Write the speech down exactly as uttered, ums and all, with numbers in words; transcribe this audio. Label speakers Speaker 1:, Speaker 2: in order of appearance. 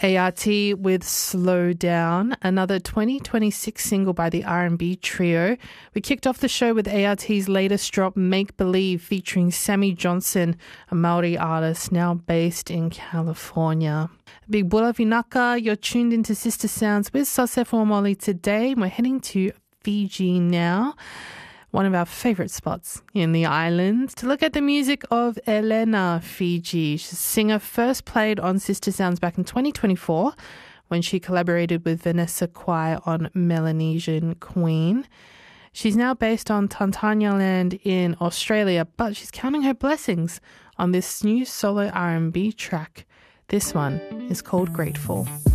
Speaker 1: A R T with Slow Down, another twenty twenty-six single by the R and B trio. We kicked off the show with A R T's latest drop, Make Believe, featuring Sammy Johnson, a Maori artist now based in California. Big Bula Vinaka, you're tuned into Sister Sounds with Sosefo Omoli today. We're heading to Fiji now, one of our favourite spots in the island, to look at the music of Elena Fiji. She's a singer first played on Sister Sounds back in twenty twenty-four when she collaborated with Vanessa Kwai on Melanesian Queen. She's now based on Tantanya Land in Australia, but she's counting her blessings on this new solo R and B track. This one is called Grateful.